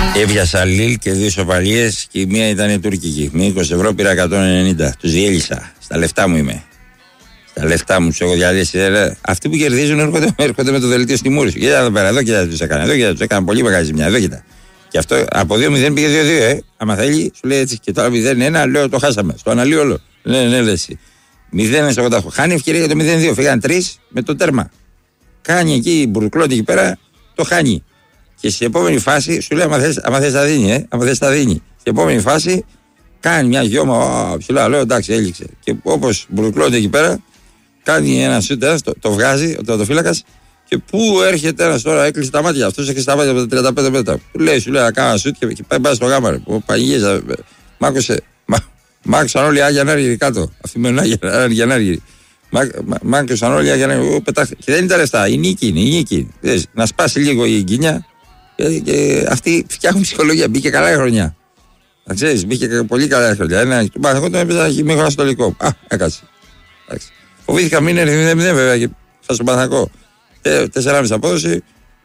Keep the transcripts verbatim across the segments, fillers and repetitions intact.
Έβιασα Λίλ και δύο σοπαλίες και η μία ήταν η τουρκική. Με είκοσι ευρώ πήρα εκατόν ενενήντα. Τους διέλυσα. Στα λεφτά μου είμαι. Στα λεφτά μου τους έχω διαλύσει. Αυτοί που κερδίζουν έρχονται, έρχονται με το δελτίο στη μούρη. Κοίτα εδώ πέρα, εδώ κοίτα τους έκανα. Εδώ κοίτα τους έκανα πολύ μεγάλη ζημιά. Εδώ κοίτα. Και αυτό από δύο μηδέν πήγε δύο δύο, ε. Άμα θέλει, σου λέει έτσι. Και τώρα μηδέν ένα, λέω το χάσαμε. Στο αναλύω όλο. Ναι, ναι, ναι, εσύ. μηδέν ένα ογδόντα οκτώ. Χάνει ευκαιρία για το μηδέν δύο. Φύγαν τρία με το τέρμα. Κάνει εκεί μπουρκλότη εκεί πέρα, το χάνει. Και στην επόμενη φάση σου λέει: άμα θες, άμα θες τα δίνει, ε. Άμα θες τα δίνει. Στην επόμενη φάση κάνει μια γιώμα. Ψηλά, λέω εντάξει, έληξε. Και όπως μπουρκλότη εκεί πέρα, κάνει ένα σούτ, το, το βγάζει ο τερματοφύλακας. Και πού έρχεται ένας τώρα, έκλεισε τα μάτια. Αυτός έκλεισε τα μάτια από τα τριάντα πέντε μέτρα. Του λέει, σου λέει, να κάνω ένα σούτ και, και πάει, πάει στο γάμα. Ρε. Παγίγιζα. Μάκωσε. Μάκωσαν όλοι οι Άγιοι Ανάργυροι κάτω. Αφημένοι Άγιοι Ανάργυροι. Μάκωσαν όλοι οι Άγιοι Ανάργυροι. Και δεν ήταν λεφτά. Η νίκη είναι. Η νίκη. Δες, να σπάσει λίγο η γκίνια. Και, και αυτοί φτιάχνουν ψυχολογία. Μπήκε καλά η χρονιά. Να ξέρεις, μπήκε πολύ καλά η χρονιά. Ένα, του Παναθηναϊκού τον έπαιζα με γραφιστολικό. Α, έκατσε. Φοβήθηκα μην είναι μηδέν μηδέν βέβαια και θα στον Παναθηναϊκό. τέσσερα κόμμα πέντε απόδοση,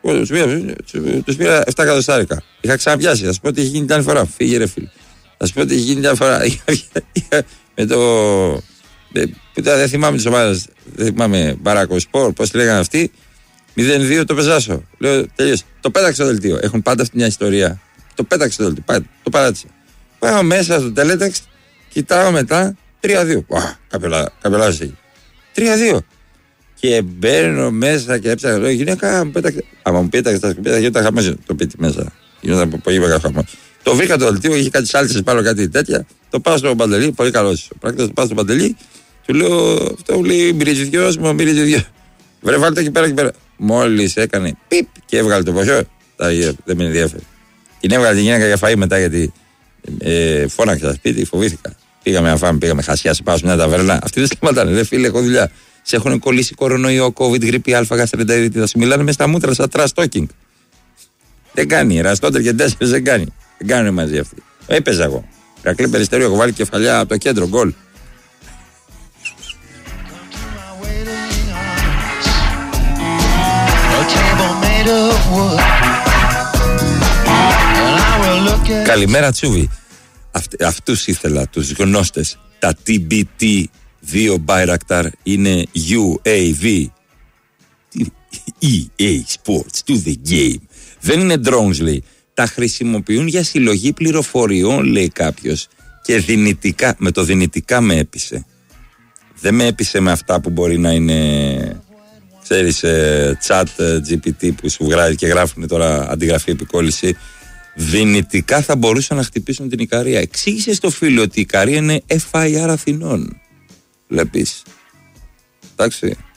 τους πήρα επτά εκατοστάρικα. Είχα ξαναπιάσει, θα σου πω ότι είχε γίνει την άλλη φορά. Φύγε ρε φίλε. Θα σου πω ότι είχε γίνει την άλλη φορά. Με το. Δεν θυμάμαι τις ομάδες, δεν θυμάμαι Μπαράκο Σπορ, πώς τη λέγανε αυτοί. μηδέν δύο το πεζάσω. Λέω τελείωσε. Το πέταξε το δελτίο. Έχουν πάντα αυτή μια ιστορία. Το πέταξε το δελτίο. Το παράτησε. Πάω μέσα στο Teletext, κοιτάω μετά τρία δύο. Κάποιο λάθος έχει. τρία δύο. Και μπαίνω μέσα και έψαχνα το γυναίκα μου πέταξε. Άμα μου πέταξε τα σκουπίδια, γινόταν χαμός το πίτι μέσα. Γινόταν από πολύ μεγάλο χαμός. Το βρήκα το δελτίο, είχε κάτι σάλτσες πάνω, κάτι τέτοια. Το πάω στο Παντελή, πολύ καλός. Ο πράκτορας το πάω στο Παντελή, του λέω, αυτό μου λέει μπυριζιδιός μου, μπυριζιδιός. Βρε, βάλτε εκεί πέρα, εκεί πέρα. Μόλις έκανε πιπ και έβγαλε το ποσό, δεν με ενδιαφέρει. Την έβγαλε τη γυναίκα για φαΐ μετά γιατί ε, φώναξα σπίτι, φοβήθηκα. Πήγαμε να φάμε, πήγαμε χασιά, σε πάω σε μια ταβέρνα. Αυτοί δεν σταματάνε, ρε φίλε, έχω δουλειά. Σε έχουν κολλήσει κορονοϊό, COVID, γρήπη, αλφα, γαστρεντερίτιδα. Θα σου μιλάνε με στα μούτρα σαν trash talking. Δεν κάνει. Ραστότερ και τέσσερις δεν κάνει. Δεν κάνουν μαζί αυτοί. Έπαιζα εγώ. Ρακλή Περιστέριο, έχω βάλει κεφαλιά από το κέντρο. Γκολ. Καλημέρα Τσούβι. Αυτ, αυτούς ήθελα, τους γνώστες. Τα τι μπι τι δύο Bayraktar είναι γιου έι βι. ι έι Sports, to the game. Δεν είναι drones, λέει. Τα χρησιμοποιούν για συλλογή πληροφοριών, λέει κάποιος. Και δυνητικά, με το δυνητικά με έπεισε. Δεν με έπεισε με αυτά που μπορεί να είναι, ξέρεις, chat τζι πι τι που σου βγάζει και γράφουν τώρα αντιγραφή επικόλληση. Δυνητικά θα μπορούσαν να χτυπήσουν την Ικαρία. Εξήγησε στο φίλο ότι η Ικαρία είναι εφ άι αρ Αθηνών. Βλέπεις. Εντάξει.